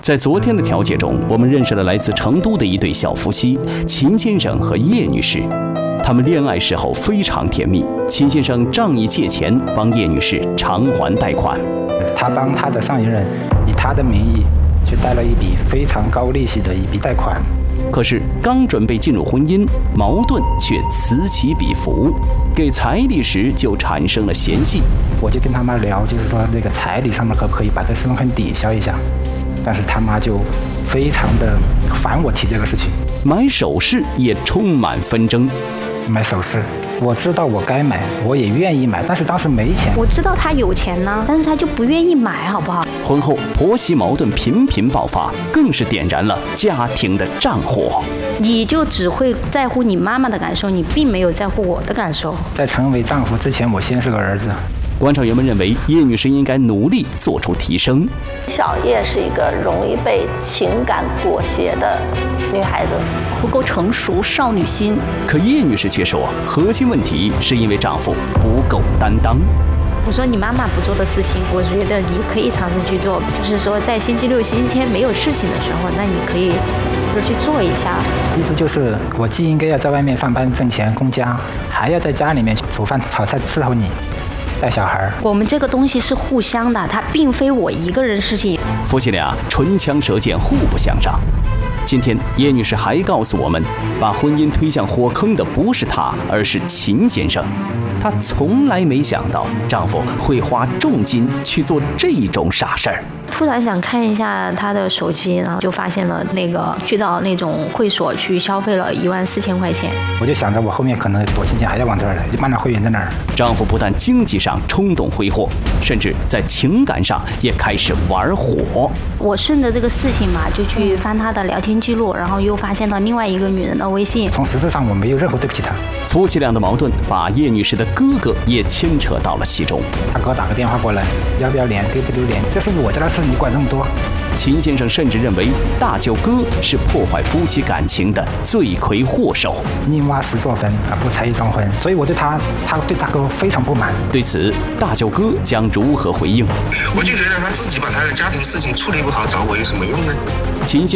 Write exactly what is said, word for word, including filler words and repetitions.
在昨天的调解中，我们认识了来自成都的一对小夫妻秦先生和叶女士。他们恋爱时候非常甜蜜，秦先生仗义借钱帮叶女士偿还贷款。 他帮他的上一任以他的名义去贷了一笔非常高利息的一笔贷款。 可是刚准备进入婚姻，矛盾却此起彼伏，给彩礼时就产生了嫌隙。 我就跟他妈聊，就是说这个彩礼上面可不可以把这身份抵消一下，但是他妈就非常的烦我提这个事情。 买首饰也充满纷争。 买首饰，我知道我该买，我也愿意买，但是当时没钱。 我知道他有钱呢，但是他就不愿意买，好不好？ 婚后婆媳矛盾频频爆发，更是点燃了家庭的战火。 你就只会在乎你妈妈的感受，你并没有在乎我的感受。 在成为丈夫之前，我先是个儿子。 观察员们认为，叶女士应该努力做出提升。 小叶是一个容易被情感裹挟的女孩子， 不够成熟，少女心。 可叶女士却说，核心问题是因为丈夫不够担当。 我说你妈妈不做的事情，我觉得你可以尝试去做。就是说，在星期六、星期天没有事情的时候，那你可以就去做一下。 意思就是，我既应该要在外面上班挣钱供家，还要在家里面煮饭炒菜伺候你。带小孩， 我们这个东西是互相的，它并非我一个人事情。 夫妻俩唇枪舌剑，互不相让。今天叶女士还告诉我们，把婚姻推向火坑的不是她，而是秦先生。她从来没想到丈夫会花重金去做这种傻事儿。 突然想看一下他的手机，然后就发现了那个去到那种会所去消费了一万四千块钱。 我就想着我后面可能多钱钱还要往这儿来，就办了会员在那儿。 丈夫不但经济上冲动挥霍，甚至在情感上也开始玩火。 我顺着这个事情嘛，就去翻他的聊天记录，然后又发现了另外一个女人的微信。 从实质上我没有任何对不起他。 夫妻俩的矛盾把叶女士的哥哥也牵扯到了其中。 他给我打个电话过来，要不要脸，丢不丢脸？这是我家的事，你管这么多？ 秦先生甚至认为大舅哥是破坏夫妻感情的罪魁祸首。 宁挖石做坟而不拆一桩婚，所以我对他，他对大哥非常不满。 对此，大舅哥将如何回应？ 我就觉得他自己把他的家庭事情处理不好，找我有什么用呢？ 秦先